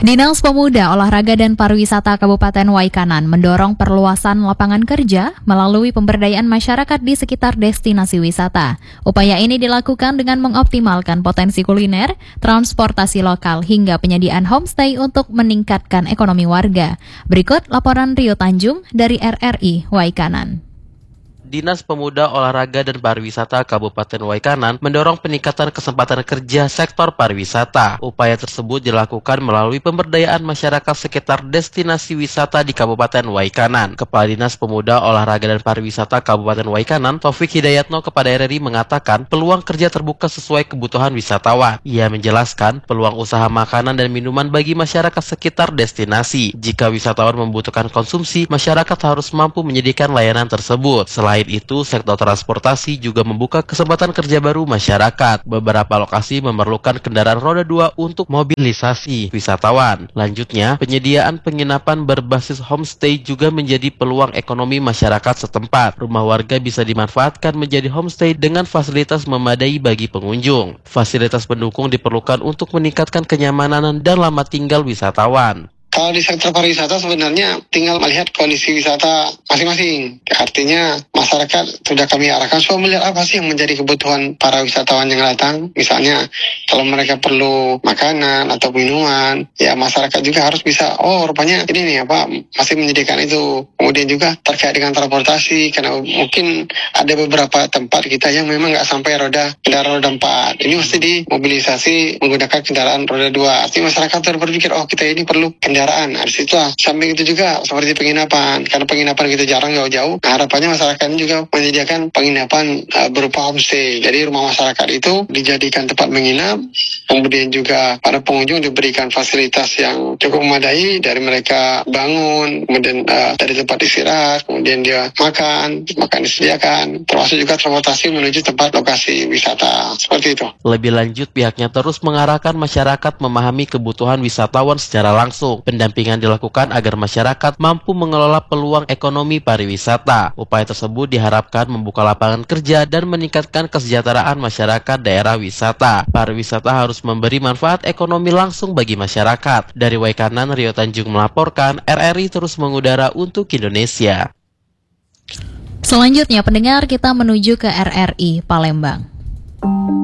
Dinas Pemuda, Olahraga dan Pariwisata Kabupaten Waikanan mendorong perluasan lapangan kerja melalui pemberdayaan masyarakat di sekitar destinasi wisata. Upaya ini dilakukan dengan mengoptimalkan potensi kuliner, transportasi lokal hingga penyediaan homestay untuk meningkatkan ekonomi warga. Berikut laporan Rio Tanjung dari RRI Waikanan. Dinas Pemuda, Olahraga dan Pariwisata Kabupaten Waikanan mendorong peningkatan kesempatan kerja sektor pariwisata. Upaya tersebut dilakukan melalui pemberdayaan masyarakat sekitar destinasi wisata di Kabupaten Waikanan. Kepala Dinas Pemuda, Olahraga dan Pariwisata Kabupaten Waikanan, Taufik Hidayatno kepada RRI mengatakan peluang kerja terbuka sesuai kebutuhan wisatawan. Ia menjelaskan peluang usaha makanan dan minuman bagi masyarakat sekitar destinasi. Jika wisatawan membutuhkan konsumsi, masyarakat harus mampu menyediakan layanan tersebut. Selain itu, sektor transportasi juga membuka kesempatan kerja baru masyarakat. Beberapa lokasi memerlukan kendaraan roda 2 untuk mobilisasi wisatawan. Lanjutnya, penyediaan penginapan berbasis homestay juga menjadi peluang ekonomi masyarakat setempat. Rumah warga bisa dimanfaatkan menjadi homestay dengan fasilitas memadai bagi pengunjung. Fasilitas pendukung diperlukan untuk meningkatkan kenyamanan dan lama tinggal wisatawan. Kalau di sektor pariwisata sebenarnya tinggal melihat kondisi wisata masing-masing. Artinya masyarakat sudah kami arahkan supaya melihat apa sih yang menjadi kebutuhan para wisatawan yang datang. Misalnya kalau mereka perlu makanan atau minuman, ya masyarakat juga harus bisa, oh rupanya ini nih masih menyediakan itu. Kemudian juga terkait dengan transportasi, karena mungkin ada beberapa tempat kita yang memang nggak sampai kendaraan roda 4. Ini mesti dimobilisasi menggunakan kendaraan roda 2. Artinya masyarakat harus berpikir, oh kita ini perlu kendaraan. Nah, disitulah. Samping itu juga seperti penginapan. Karena penginapan kita jarang jauh-jauh. Nah, harapannya masyarakat ini juga menyediakan penginapan berupa homestay. Jadi rumah masyarakat itu dijadikan tempat menginap. Kemudian juga para pengunjung diberikan fasilitas yang cukup memadai, dari mereka bangun, kemudian dari tempat istirahat, kemudian dia makan disediakan, termasuk juga transportasi menuju tempat lokasi wisata. Seperti itu. Lebih lanjut, pihaknya terus mengarahkan masyarakat memahami kebutuhan wisatawan secara langsung. Pendampingan dilakukan agar masyarakat mampu mengelola peluang ekonomi pariwisata. Upaya tersebut diharapkan membuka lapangan kerja dan meningkatkan kesejahteraan masyarakat daerah wisata. Pariwisata harus memberi manfaat ekonomi langsung bagi masyarakat. Dari Waikanan, Rio Tanjung melaporkan, RRI terus mengudara untuk Indonesia. Selanjutnya, pendengar, kita menuju ke RRI Palembang.